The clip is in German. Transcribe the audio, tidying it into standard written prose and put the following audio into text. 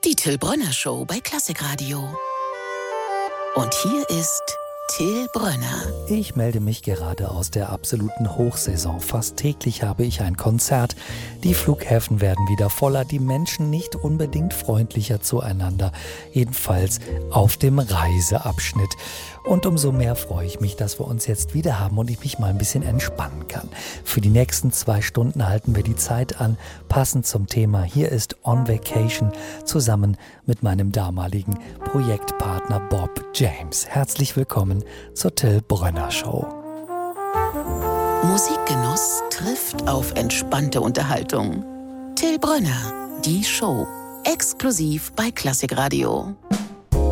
Die Till Brönner Show bei Klassikradio. Und hier ist Till Brönner. Ich melde mich gerade aus der absoluten Hochsaison. Fast täglich habe ich ein Konzert. Die Flughäfen werden wieder voller, die Menschen nicht unbedingt freundlicher zueinander. Jedenfalls auf dem Reiseabschnitt. Und umso mehr freue ich mich, dass wir uns jetzt wieder haben und ich mich mal ein bisschen entspannen kann. Für die nächsten 2 Stunden halten wir die Zeit an, passend zum Thema. Hier ist On Vacation zusammen mit meinem damaligen Projektpartner Bob James. Herzlich willkommen zur Till Brönner Show. Musikgenuss trifft auf entspannte Unterhaltung. Till Brönner, die Show. Exklusiv bei Klassikradio.